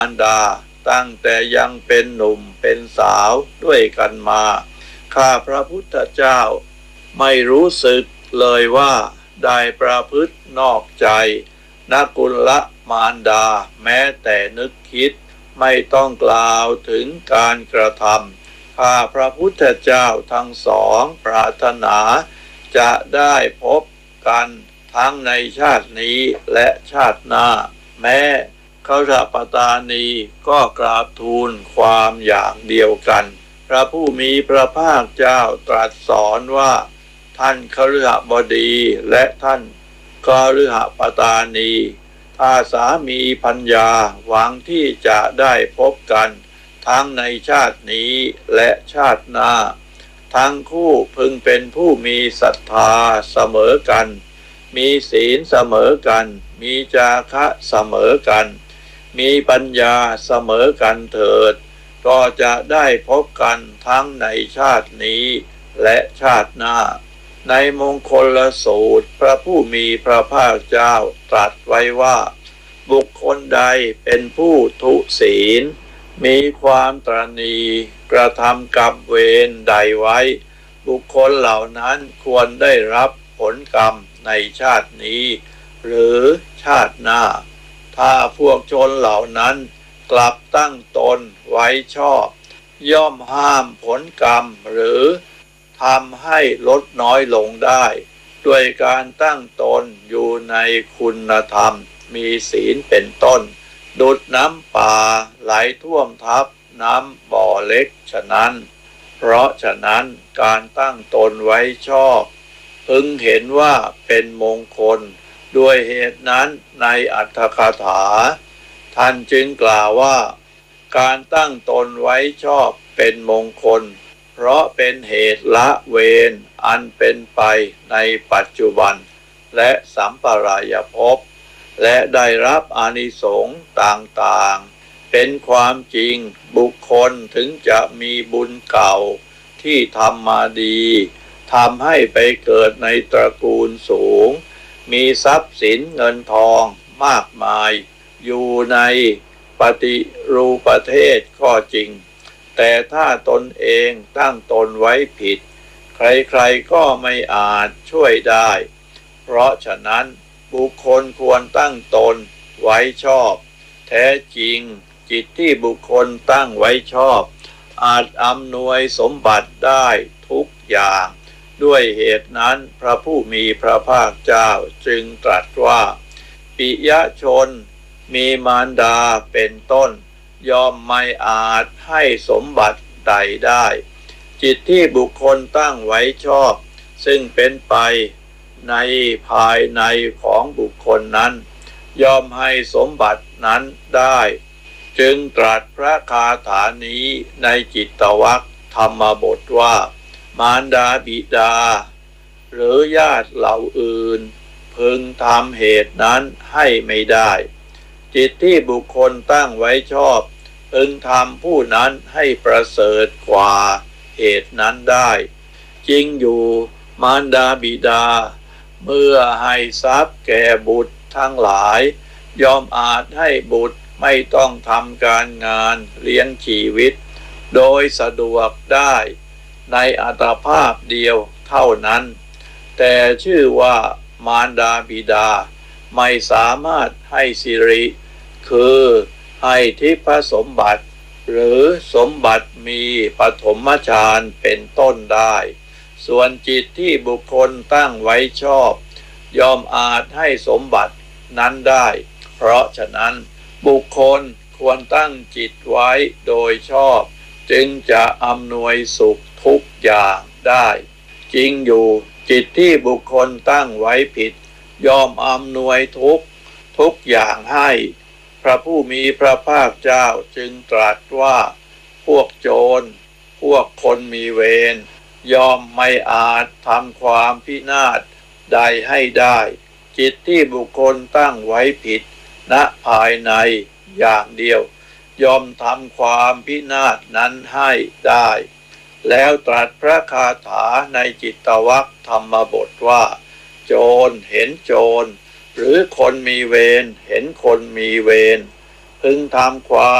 มารดาตั้งแต่ยังเป็นหนุ่มเป็นสาวด้วยกันมาข้าพระพุทธเจ้าไม่รู้สึกเลยว่าได้ประพฤตินอกใจนกุลมารดาแม้แต่นึกคิดไม่ต้องกล่าวถึงการกระทำข้าพระพุทธเจ้าทั้งสองปรารถนาจะได้พบกันทั้งในชาตินี้และชาติหน้าแม้เขาราปตานีก็กราบทูลความอย่างเดียวกันพระผู้มีพระภาคเจ้าตรัสสอนว่าท่านคฤหบดีและท่านกฤหปตานีถ้าสามีภรรยาหวังที่จะได้พบกันทั้งในชาตินี้และชาติหน้าทั้งคู่พึงเป็นผู้มีศรัทธาเสมอกันมีศีลเสมอกันมีจาคะเสมอกันมีปัญญาเสมอกันเถิดก็จะได้พบกันทั้งในชาตินี้และชาติหน้าในมงคลสูตรพระผู้มีพระภาคเจ้าตรัสไว้ว่าบุคคลใดเป็นผู้ทุศีลมีความตระหนี่กระทำกรรมเวรใดไว้บุคคลเหล่านั้นควรได้รับผลกรรมในชาตินี้หรือชาติหน้าถ้าพวกชนเหล่านั้นกลับตั้งตนไว้ชอบย่อมห้ามผลกรรมหรือทำให้ลดน้อยลงได้ด้วยการตั้งตนอยู่ในคุณธรรมมีศีลเป็นต้นดุจน้ำป่าไหลท่วมทับน้ำบ่อเล็กฉะนั้นเพราะฉะนั้นการตั้งตนไว้ชอบพึงเห็นว่าเป็นมงคลด้วยเหตุนั้นในอัตถกถาท่านจึงกล่าวว่าการตั้งตนไว้ชอบเป็นมงคลเพราะเป็นเหตุละเวรอันเป็นไปในปัจจุบันและสัมปรายภพและได้รับอานิสงส์ต่างๆเป็นความจริงบุคคลถึงจะมีบุญเก่าที่ทำมาดีทำให้ไปเกิดในตระกูลสูงมีทรัพย์สินเงินทองมากมายอยู่ในปฏิรูปประเทศก็จริงแต่ถ้าตนเองตั้งตนไว้ผิดใครๆก็ไม่อาจช่วยได้เพราะฉะนั้นบุคคลควรตั้งตนไว้ชอบแท้จริงจิตที่บุคคลตั้งไว้ชอบอาจอำนวยสมบัติได้ทุกอย่างด้วยเหตุนั้นพระผู้มีพระภาคเจ้าจึงตรัสว่าปิยชนมีมารดาเป็นต้นย่อมไม่อาจให้สมบัติใดได้จิตที่บุคคลตั้งไว้ชอบซึ่งเป็นไปในภายในของบุคคลนั้นย่อมให้สมบัตินั้นได้จึงตรัสพระคาถานี้ในจิตตวรรคธรรมบทว่ามารดาบิดาหรือญาติเหล่าอื่นพึงทำเหตุนั้นให้ไม่ได้จิตที่บุคคลตั้งไว้ชอบพึงทำผู้นั้นให้ประเสริฐกว่าเหตุนั้นได้จริงอยู่มารดาบิดาเมื่อให้ทรัพย์แก่บุตรทั้งหลายย่อมอาจให้บุตรไม่ต้องทำการงานเลี้ยงชีวิตโดยสะดวกได้ในอัตภาพเดียวเท่านั้นแต่ชื่อว่ามารดาบิดาไม่สามารถให้สิริคือให้ทิพสมบัติหรือสมบัติมีปฐมฌานเป็นต้นได้ส่วนจิตที่บุคคลตั้งไว้ชอบย่อมอาจให้สมบัตินั้นได้เพราะฉะนั้นบุคคลควรตั้งจิตไว้โดยชอบจึงจะอำนวยสุขทุกอย่างได้จริงอยู่จิตที่บุคคลตั้งไว้ผิดย่อมอำนวยทุกอย่างให้พระผู้มีพระภาคเจ้าจึงตรัสว่าพวกโจรพวกคนมีเวรย่อมไม่อาจทำความพินาศใดให้ได้จิตที่บุคคลตั้งไว้ผิดณภายในอย่างเดียวย่อมทำความพินาศนั้นให้ได้แล้วตรัสพระคาถาในจิตตวรรคธรรมบทว่าโจรเห็นโจรหรือคนมีเวรเห็นคนมีเวรพึงทำความ